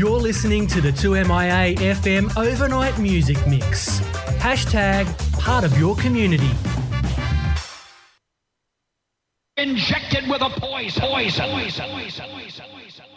You're listening to the 2MIA FM Overnight Music Mix. Hashtag part of your community. Injected with a poison.